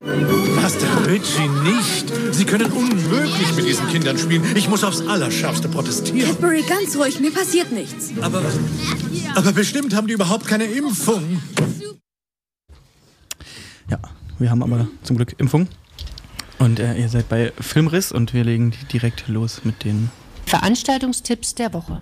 Master Ritchie nicht. Sie können unmöglich mit diesen Kindern spielen. Ich muss aufs Allerschärfste protestieren. Cadbury, ganz ruhig, mir passiert nichts. Aber bestimmt haben die überhaupt keine Impfung. Ja, wir haben aber zum Glück Impfung. Und ihr seid bei Filmriss und wir legen direkt los mit den Veranstaltungstipps der Woche.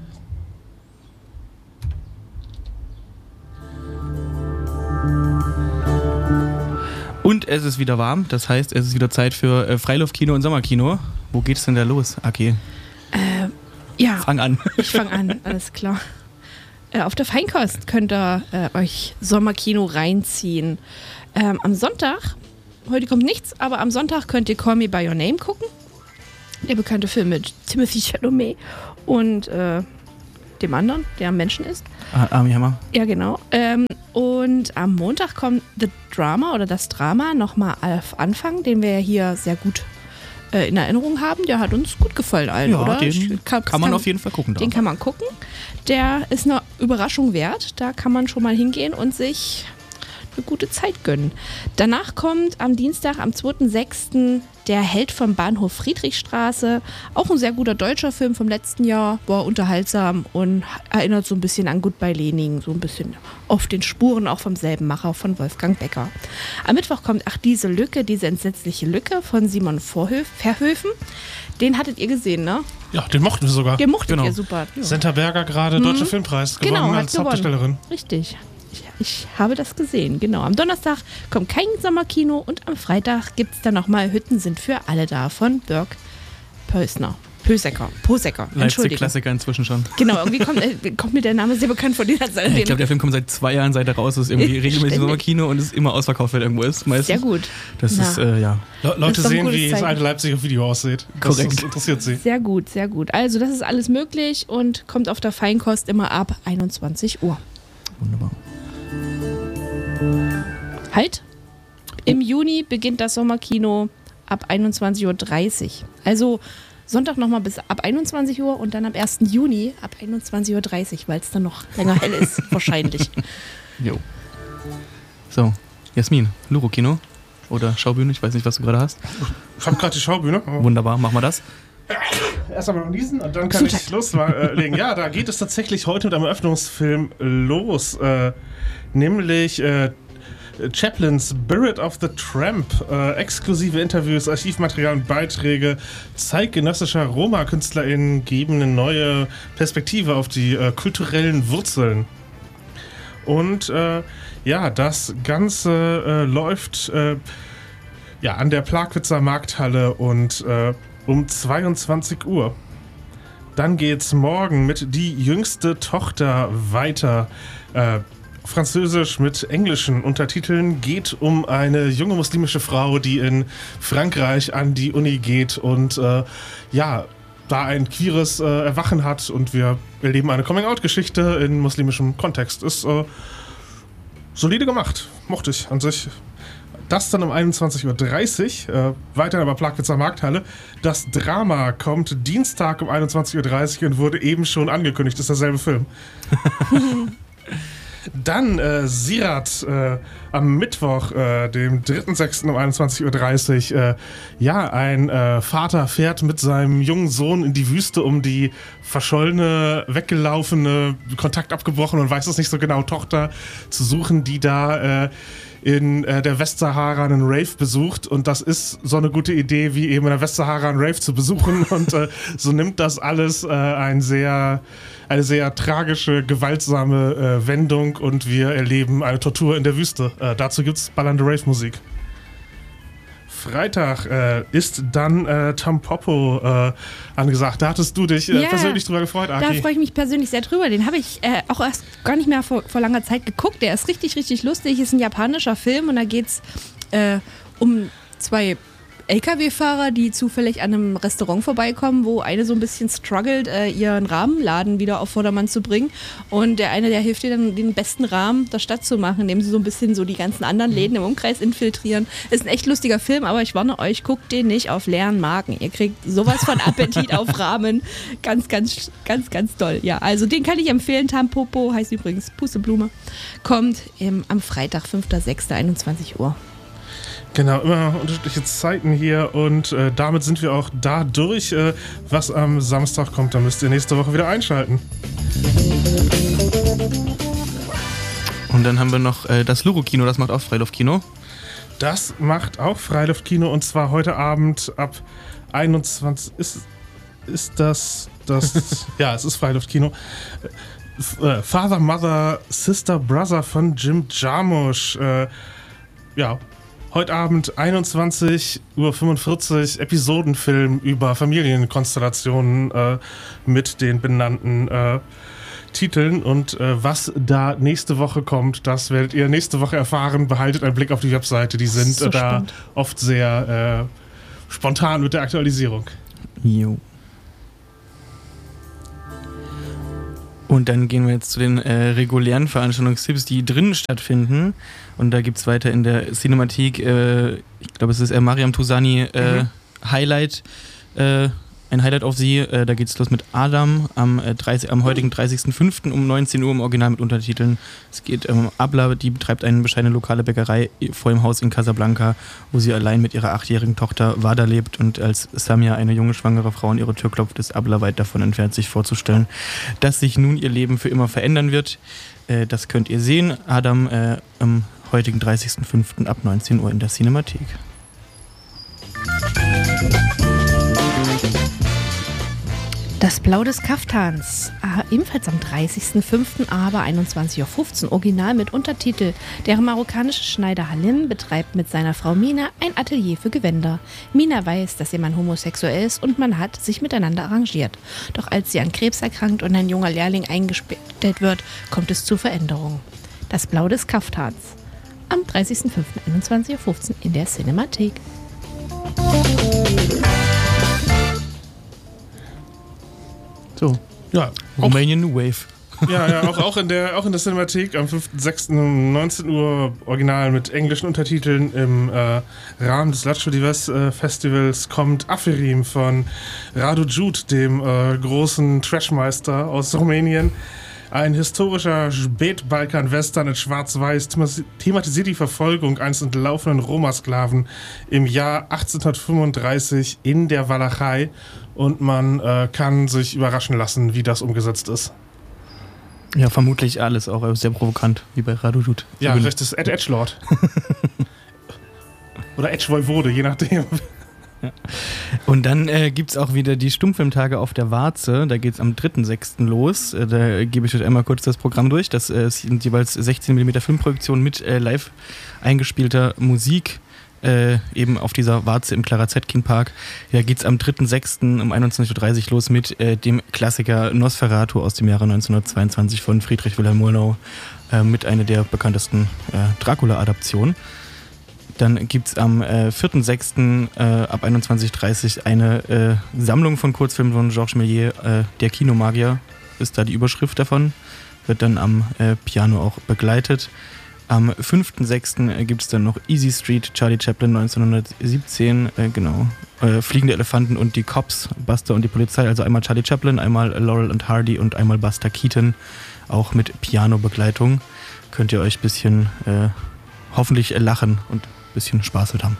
Und es ist wieder warm, das heißt, es ist wieder Zeit für Freiluftkino und Sommerkino. Wo geht's denn da los, Aki? Ja, Fang an. Ich fange an, alles klar. Auf der Feinkost könnt ihr euch Sommerkino reinziehen. Am Sonntag, heute kommt nichts, aber am Sonntag könnt ihr Call Me By Your Name gucken. Der bekannte Film mit Timothée Chalamet und dem anderen, der am Menschen ist. Armie Hammer. Ja, genau. Und am Montag kommt das Drama nochmal auf Anfang, den wir ja hier sehr gut in Erinnerung haben. Der hat uns gut gefallen allen, ja, oder? Den kann man auf jeden Fall gucken. Den kann man gucken. Der ist eine Überraschung wert. Da kann man schon mal hingehen und sich eine gute Zeit gönnen. Danach kommt am Dienstag, am 2.6. Der Held vom Bahnhof Friedrichstraße. Auch ein sehr guter deutscher Film vom letzten Jahr. War unterhaltsam und erinnert so ein bisschen an Goodbye Lenin. So ein bisschen auf den Spuren auch vom selben Macher, von Wolfgang Becker. Am Mittwoch kommt diese entsetzliche Lücke von Simon Verhoeven. Den hattet ihr gesehen, ne? Ja, den mochten wir sogar. Den mochtet ihr, super. Ja. Senta Berger gerade Deutscher Filmpreis gewonnen als Hauptdarstellerin. Richtig. Ich habe das gesehen, genau. Am Donnerstag kommt kein Sommerkino und am Freitag gibt es dann nochmal Hütten sind für alle da von Dirk Posecker, entschuldigung. Klassiker inzwischen schon. Genau, irgendwie kommt mir der Name sehr bekannt vor. Ich glaube, der Film kommt seit 2 Jahren, seit er raus ist, irgendwie regelmäßig Sommerkino und ist immer ausverkauft, wenn irgendwo ist. Meistens. Sehr gut. Das ist, ja. Leute sehen, wie das alte Leipzig auf Video aussieht. Korrekt. Das interessiert sie. Sehr gut, sehr gut. Also das ist alles möglich und kommt auf der Feinkost immer ab 21 Uhr. Wunderbar. Halt. Im Juni beginnt das Sommerkino ab 21.30 Uhr. Also Sonntag nochmal bis ab 21 Uhr und dann am 1. Juni ab 21.30 Uhr, weil es dann noch länger hell ist, wahrscheinlich. Jo. So, Jasmin, Luro-Kino oder Schaubühne, ich weiß nicht, was du gerade hast. Ich habe gerade die Schaubühne. Wunderbar, machen wir das. Erst einmal niesen und dann kann ich loslegen. Ja, da geht es tatsächlich heute mit einem Eröffnungsfilm los. Nämlich Chaplin's Spirit of the Tramp. Exklusive Interviews, Archivmaterial und Beiträge zeitgenössischer Roma-KünstlerInnen geben eine neue Perspektive auf die kulturellen Wurzeln. Und das Ganze läuft an der Plagwitzer Markthalle und um 22 Uhr. Dann geht's morgen mit Die jüngste Tochter weiter. Französisch mit englischen Untertiteln, geht um eine junge muslimische Frau, die in Frankreich an die Uni geht und da ein queeres Erwachen hat und wir erleben eine Coming-out-Geschichte in muslimischem Kontext. Ist solide gemacht, mochte ich an sich. Das dann um 21.30 Uhr, weiterhin aber Plagwitzer Markthalle. Das Drama kommt Dienstag um 21.30 Uhr und wurde eben schon angekündigt, ist derselbe Film. Dann Sirat am Mittwoch, dem 3.6. um 21.30 Uhr. Ein Vater fährt mit seinem jungen Sohn in die Wüste, um die verschollene, weggelaufene, Kontakt abgebrochen und weiß es nicht so genau, Tochter zu suchen, die da in der Westsahara einen Rave besucht. Und das ist so eine gute Idee, wie eben in der Westsahara einen Rave zu besuchen. Und so nimmt das alles eine sehr tragische, gewaltsame Wendung und wir erleben eine Tortur in der Wüste. Dazu gibt's ballernde Rave-Musik. Freitag ist dann Tampopo angesagt. Da hattest du dich persönlich drüber gefreut, Aki. Da freue ich mich persönlich sehr drüber. Den habe ich auch erst gar nicht mehr vor langer Zeit geguckt. Der ist richtig, richtig lustig. Ist ein japanischer Film und da geht es um 2 LKW-Fahrer, die zufällig an einem Restaurant vorbeikommen, wo eine so ein bisschen struggelt, ihren Rahmenladen wieder auf Vordermann zu bringen. Und der hilft ihr dann, den besten Rahmen der Stadt zu machen, indem sie so ein bisschen so die ganzen anderen Läden im Umkreis infiltrieren. Ist ein echt lustiger Film, aber ich warne euch, guckt den nicht auf leeren Marken. Ihr kriegt sowas von Appetit auf Rahmen. Ganz, ganz, ganz, ganz toll. Ja, also den kann ich empfehlen. Tampopo heißt übrigens Pusteblume. Kommt am Freitag, 5.6., 21 Uhr. Genau, immer unterschiedliche Zeiten hier und damit sind wir auch da durch. Was am Samstag kommt, da müsst ihr nächste Woche wieder einschalten. Und dann haben wir noch das Luro-Kino, das macht auch Freiluftkino. Das macht auch Freiluftkino und zwar heute Abend ab 21. Ist das ja, es ist Freiluftkino. Father, Mother, Sister, Brother von Jim Jarmusch. Ja, heute Abend 21:45 Uhr Episodenfilm über Familienkonstellationen mit den benannten Titeln und was da nächste Woche kommt, das werdet ihr nächste Woche erfahren. Behaltet einen Blick auf die Webseite, die sind so da spannend. Oft sehr spontan mit der Aktualisierung. Jo. Und dann gehen wir jetzt zu den regulären Veranstaltungstipps, die drinnen stattfinden. Und da gibt es weiter in der Cinemathek, ich glaube, es ist Mariam Touzani Highlight, ein Highlight auf sie. Da geht es los mit Adam am heutigen 30.05. um 19 Uhr im Original mit Untertiteln. Es geht um Abla, die betreibt eine bescheidene lokale Bäckerei vor dem Haus in Casablanca, wo sie allein mit ihrer 8-jährigen Tochter Wada lebt. Und als Samia, eine junge schwangere Frau, an ihre Tür klopft, ist Abla weit davon entfernt, sich vorzustellen, dass sich nun ihr Leben für immer verändern wird. Das könnt ihr sehen. Adam am heutigen 30.05. ab 19 Uhr in der Cinemathek. Das Blau des Kaftans, ebenfalls am 30.05., aber 21:15 Uhr, Original mit Untertitel. Der marokkanische Schneider Halim betreibt mit seiner Frau Mina ein Atelier für Gewänder. Mina weiß, dass ihr Mann homosexuell ist und man hat sich miteinander arrangiert. Doch als sie an Krebs erkrankt und ein junger Lehrling eingestellt wird, kommt es zu Veränderungen. Das Blau des Kaftans, am 30.05., 21:15 Uhr in der Cinemathek. So, ja, Romanian New Wave. Ja, auch in der Cinemathek am 5.06. um 19 Uhr Original mit englischen Untertiteln im Rahmen des Latcho Divers Festivals kommt Aferim von Radu Jude, dem großen Trashmeister aus Rumänien. Ein historischer Spätbalkan-Western in Schwarz-Weiß thematisiert die Verfolgung eines entlaufenen Roma-Sklaven im Jahr 1835 in der Walachei und man kann sich überraschen lassen, wie das umgesetzt ist. Ja, vermutlich alles auch sehr provokant, wie bei Radu Jude. Ja, das ist Edgelord. Oder Edge-Voivode, je nachdem. Ja. Und dann gibt es auch wieder die Stummfilmtage auf der Warze. Da geht es am 3.6. los. Da gebe ich euch einmal kurz das Programm durch. Das sind jeweils 16mm Filmproduktionen mit live eingespielter Musik. Eben auf dieser Warze im Clara Zetkin Park. Da geht es am 3.6. um 21:30 Uhr los mit dem Klassiker Nosferatu aus dem Jahre 1922 von Friedrich Wilhelm Murnau. Mit einer der bekanntesten Dracula-Adaptionen. Dann gibt es am 4.6. Ab 21:30 Uhr eine Sammlung von Kurzfilmen von Georges Méliès, der Kinomagier ist da die Überschrift davon, wird dann am Piano auch begleitet. Am 5.6. gibt es dann noch Easy Street, Charlie Chaplin 1917, genau, Fliegende Elefanten und die Cops, Buster und die Polizei, also einmal Charlie Chaplin, einmal Laurel und Hardy und einmal Buster Keaton, auch mit Piano-Begleitung. Könnt ihr euch ein bisschen hoffentlich lachen und ein bisschen Spaß mit haben.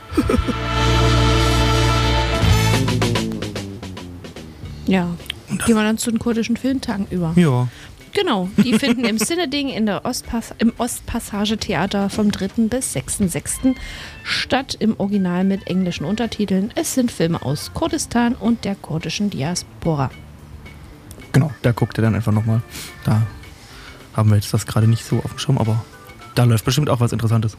Ja, gehen wir dann zu den kurdischen Filmtagen über. Ja. Genau, die finden im Cineding im Ostpassage-Theater vom 3. bis 6.6. statt, im Original mit englischen Untertiteln. Es sind Filme aus Kurdistan und der kurdischen Diaspora. Genau, da guckt ihr dann einfach nochmal. Da haben wir jetzt das gerade nicht so auf dem Schirm, aber da läuft bestimmt auch was Interessantes.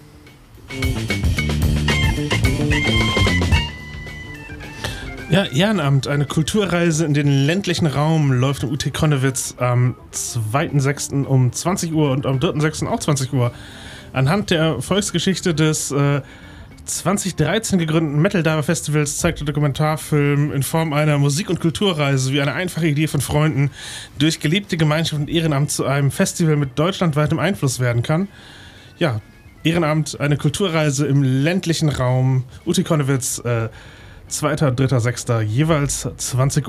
Ja, Ehrenamt, eine Kulturreise in den ländlichen Raum läuft im UT Konnewitz am 2.6. um 20 Uhr und am 3.6. auch 20 Uhr. Anhand der Volksgeschichte des 2013 gegründeten Metal Diver Festivals zeigt der Dokumentarfilm in Form einer Musik- und Kulturreise, wie eine einfache Idee von Freunden durch gelebte Gemeinschaft und Ehrenamt zu einem Festival mit deutschlandweitem Einfluss werden kann. Ja, Ehrenamt, eine Kulturreise im ländlichen Raum, UT Konnewitz, 2., 3., 6. jeweils 20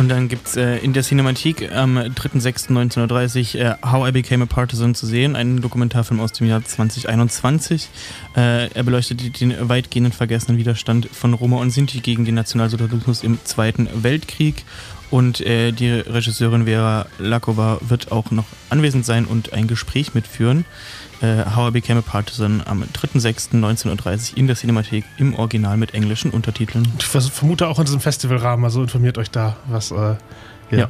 Und dann gibt es in der Cinemathek am 3.6.1930 How I Became a Partisan zu sehen, ein Dokumentarfilm aus dem Jahr 2021. Er beleuchtet den weitgehenden vergessenen Widerstand von Roma und Sinti gegen den Nationalsozialismus im Zweiten Weltkrieg. Und die Regisseurin Vera Lakova wird auch noch anwesend sein und ein Gespräch mitführen. How I Became a Partisan am 3.6.1930 in der Cinemathek im Original mit englischen Untertiteln. Ich vermute auch in diesem Festivalrahmen, also informiert euch da, was. Ja.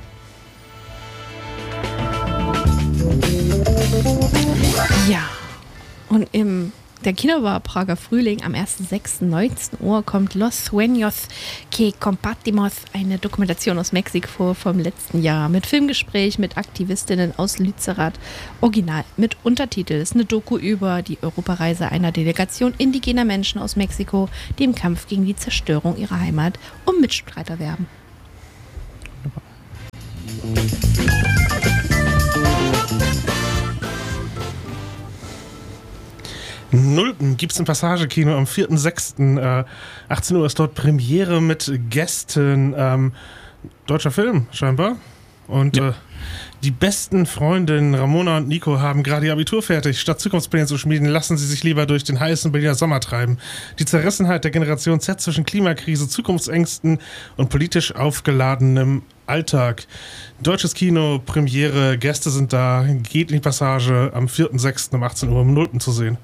Ja. Und der Kinobar Prager Frühling am 1.6.19 Uhr kommt Los Sueños que Compartimos, eine Dokumentation aus Mexiko vom letzten Jahr mit Filmgespräch mit Aktivistinnen aus Lützerath, original mit Untertitel. Es ist eine Doku über die Europareise einer Delegation indigener Menschen aus Mexiko, die im Kampf gegen die Zerstörung ihrer Heimat um Mitstreiter werben. Nulpen gibt es im Passagekino am 4.6. 18 Uhr ist dort Premiere mit Gästen. Deutscher Film, scheinbar. Und die besten Freundinnen Ramona und Nico haben gerade ihr Abitur fertig. Statt Zukunftspläne zu schmieden, lassen sie sich lieber durch den heißen Berliner Sommer treiben. Die Zerrissenheit der Generation Z zwischen Klimakrise, Zukunftsängsten und politisch aufgeladenem Alltag. Deutsches Kino, Premiere, Gäste sind da. Geht in die Passage am 4.6. um 18 Uhr im Nulpen zu sehen.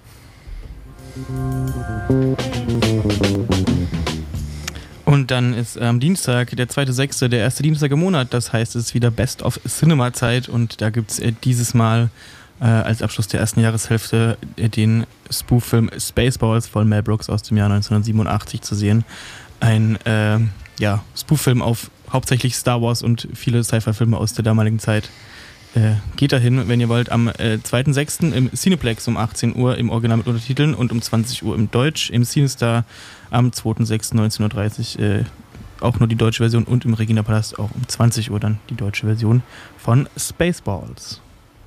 Und dann ist am Dienstag, der 2.6., der erste Dienstag im Monat. Das heißt, es ist wieder Best of Cinema Zeit. Und da gibt es dieses Mal als Abschluss der ersten Jahreshälfte den Spoof-Film Spaceballs von Mel Brooks aus dem Jahr 1987 zu sehen. Ein Spoof-Film auf hauptsächlich Star Wars und viele Sci-Fi-Filme aus der damaligen Zeit. Geht dahin, wenn ihr wollt, am 2.6. im Cineplex um 18 Uhr im Original mit Untertiteln und um 20 Uhr im Deutsch, im CineStar am 2.6.1930 auch nur die deutsche Version und im Regina Palast auch um 20 Uhr dann die deutsche Version von Spaceballs.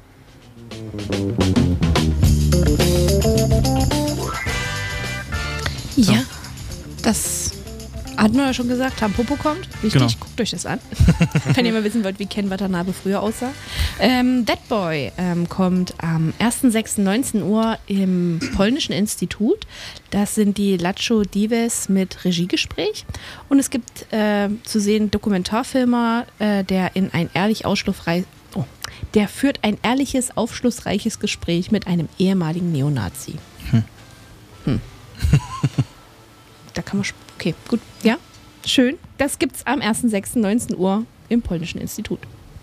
Ja, das hatten wir ja schon gesagt, Tampopo kommt. Wichtig, Genau. Guckt euch das an. Wenn ihr mal wissen wollt, wie Ken Watanabe früher aussah. That Boy kommt am 1.6.19 Uhr im Polnischen Institut. Das sind die Lacho Dives mit Regiegespräch. Und es gibt zu sehen Dokumentarfilmer, der führt ein ehrliches, aufschlussreiches Gespräch mit einem ehemaligen Neonazi. Da kann man... Okay, gut. Ja, schön. Das gibt's am 1.6.19 Uhr im Polnischen Institut.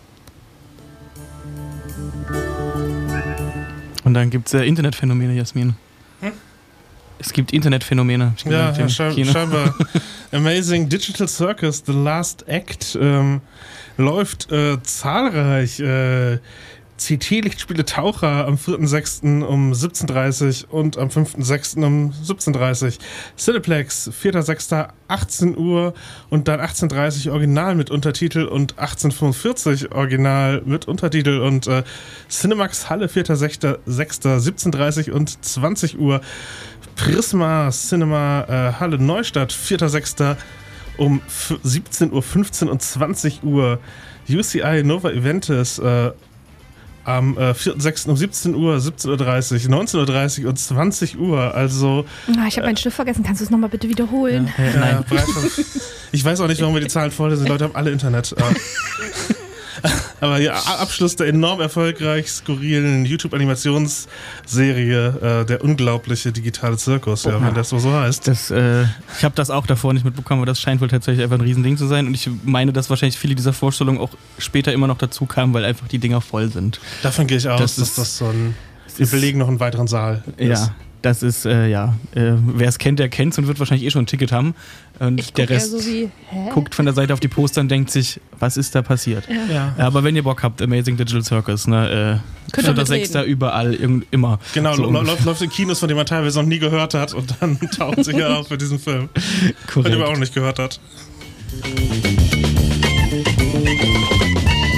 Und dann gibt es Internetphänomene, Jasmin. Es gibt Internetphänomene. Ja, scheinbar. Amazing Digital Circus, The Last Act, läuft zahlreich. CT-Lichtspiele Taucher am 4.6. um 17.30 Uhr und am 5.6. um 17.30 Uhr. Cineplex, 4.6. 18 Uhr und dann 18.30 Uhr Original mit Untertitel und 18.45 Uhr Original mit Untertitel und Cinemax Halle, 4.6. 17.30 Uhr und 20 Uhr. Prisma Cinema Halle Neustadt, 4.6. um 17.15 Uhr und 20 Uhr. UCI Nova Eventis am 4.6. um 17 Uhr, 17.30 Uhr, 19.30 Uhr und 20 Uhr. Also. Ich habe meinen Stift vergessen. Kannst du es nochmal bitte wiederholen? Nein. Ich weiß auch nicht, warum wir die Zahlen vorlesen. Die Leute haben alle Internet. Aber ja, Abschluss der enorm erfolgreich skurrilen YouTube-Animationsserie, der unglaubliche digitale Zirkus, wenn das so heißt. Ich habe das auch davor nicht mitbekommen, aber das scheint wohl tatsächlich einfach ein Riesending zu sein. Und ich meine, dass wahrscheinlich viele dieser Vorstellungen auch später immer noch dazu kamen, weil einfach die Dinger voll sind. Davon gehe ich aus, dass das so ein... Wir belegen noch einen weiteren Saal. Ja. Das ist, wer es kennt, der kennt es und wird wahrscheinlich schon ein Ticket haben. Und der Rest guckt von der Seite auf die Poster und denkt sich, was ist da passiert? Ja. Aber wenn ihr Bock habt, Amazing Digital Circus, ne, 4.6. überall, immer. Genau, so läuft in Kinos, von denen man teilweise noch nie gehört hat und dann taucht sich auf für diesen Film. Von dem man auch nicht gehört hat.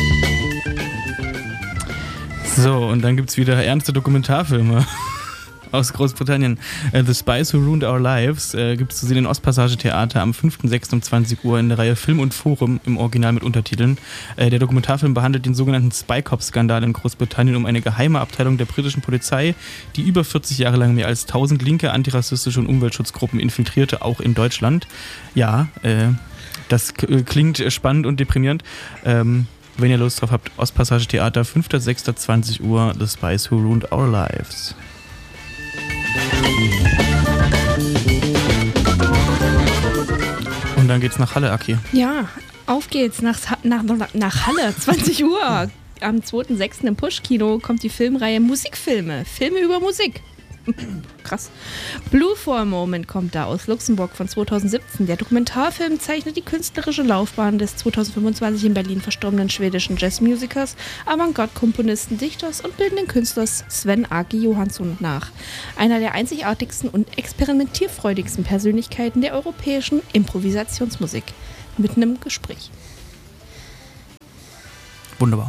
So, und dann gibt es wieder ernste Dokumentarfilme. aus Großbritannien. The Spies Who Ruined Our Lives gibt es zu sehen in Ostpassage Theater am 5.6. um 20 Uhr in der Reihe Film und Forum im Original mit Untertiteln. Der Dokumentarfilm behandelt den sogenannten Spy-Cop-Skandal in Großbritannien um eine geheime Abteilung der britischen Polizei, die über 40 Jahre lang mehr als 1000 linke, antirassistische und Umweltschutzgruppen infiltrierte, auch in Deutschland. Ja, das klingt spannend und deprimierend. Wenn ihr Lust drauf habt, Ostpassage Theater, 5.6.20 Uhr, The Spies Who Ruined Our Lives. Und dann geht's nach Halle, Aki. Ja, auf geht's nach Halle, 20 Uhr. Am 2.6. im Push-Kino kommt die Filmreihe Musikfilme, Filme über Musik. Krass. Blue for a Moment kommt da aus Luxemburg von 2017. Der Dokumentarfilm zeichnet die künstlerische Laufbahn des 2025 in Berlin verstorbenen schwedischen Jazzmusikers, Avantgarde-Komponisten, Dichters und bildenden Künstlers Sven Agi Johansson nach. Einer der einzigartigsten und experimentierfreudigsten Persönlichkeiten der europäischen Improvisationsmusik. Mitten im Gespräch. Wunderbar.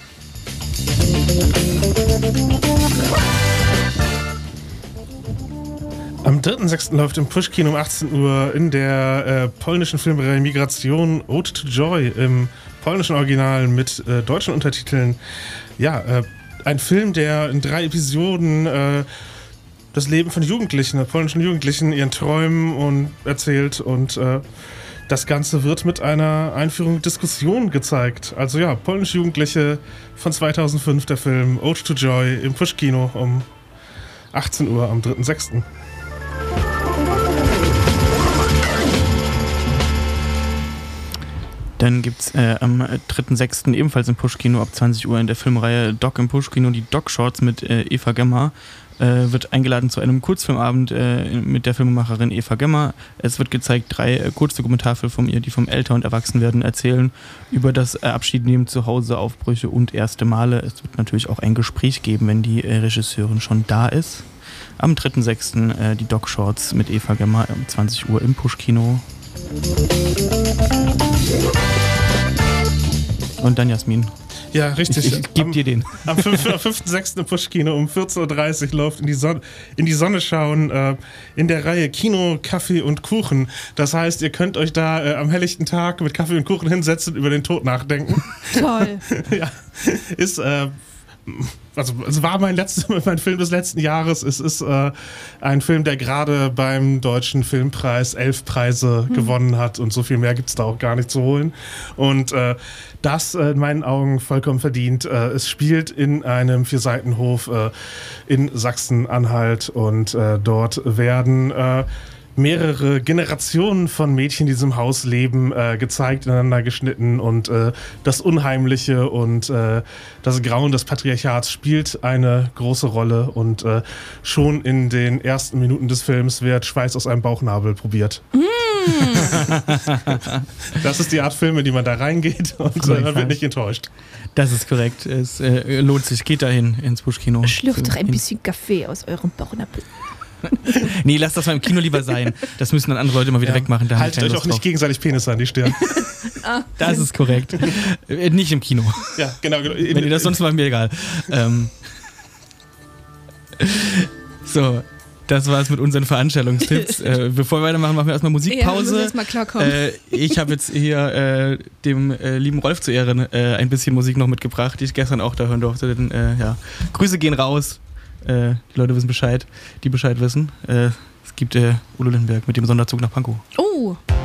Am 3.6. läuft im Push-Kino um 18 Uhr in der polnischen Filmreihe Migration Ode to Joy im polnischen Original mit deutschen Untertiteln. Ja, ein Film, der in 3 Episoden das Leben von Jugendlichen, polnischen Jugendlichen, ihren Träumen und erzählt und das Ganze wird mit einer Einführung Diskussion gezeigt. Also ja, polnische Jugendliche von 2005, der Film Ode to Joy im Push-Kino um 18 Uhr am 3.6. Dann gibt es am 3.6. ebenfalls im Push-Kino ab 20 Uhr in der Filmreihe Doc im Push-Kino die Doc-Shorts mit Eva Gemmer. Wird eingeladen zu einem Kurzfilmabend mit der Filmemacherin Eva Gemmer. Es wird gezeigt 3 Kurzdokumentarfilme von ihr, die vom Älter- und Erwachsenwerden erzählen, über das Abschiednehmen zu Hause, Aufbrüche und erste Male. Es wird natürlich auch ein Gespräch geben, wenn die Regisseurin schon da ist. Am 3.6. Die Doc-Shorts mit Eva Gemmer um 20 Uhr im Push-Kino. Und dann Jasmin. Ja, richtig. Ich gebe dir den. Am 5.6. im Push-Kino um 14.30 Uhr läuft in die Sonne schauen in der Reihe Kino, Kaffee und Kuchen. Das heißt, ihr könnt euch da am helllichten Tag mit Kaffee und Kuchen hinsetzen und über den Tod nachdenken. Toll. Ja, ist also es war mein Film des letzten Jahres. Es ist ein Film, der gerade beim Deutschen Filmpreis 11 Preise gewonnen hat und so viel mehr gibt es da auch gar nicht zu holen. Und das in meinen Augen vollkommen verdient. Es spielt in einem 4-Seiten-Hof in Sachsen-Anhalt und dort werden mehrere Generationen von Mädchen, die in diesem Haus leben, gezeigt, ineinander geschnitten und das Unheimliche und das Grauen des Patriarchats spielt eine große Rolle und schon in den ersten Minuten des Films wird Schweiß aus einem Bauchnabel probiert. Das ist die Art Filme, die man da reingeht und man wird nicht enttäuscht. Das ist korrekt. Es lohnt sich. Geht dahin ins Push-Kino. Schlürft doch ein bisschen Kaffee aus eurem Bauchnabel. Nee, lasst das mal im Kino lieber sein. Das müssen dann andere Leute mal wieder wegmachen. Da haltet euch auch nicht gegenseitig Penisse an die Stirn. Das ist korrekt. Nicht im Kino. Ja, genau. Wenn ihr das sonst mal, mir egal. So, das war's mit unseren Veranstaltungstipps. Bevor wir weitermachen, machen wir erstmal Musikpause. Ja, erstmal klarkommen. Ich habe jetzt hier dem lieben Rolf zu Ehren ein bisschen Musik noch mitgebracht, die ich gestern auch da hören durfte. Denn, Grüße gehen raus. Die Leute wissen Bescheid, die Bescheid wissen. Es gibt Udo Lindenberg mit dem Sonderzug nach Pankow. Oh!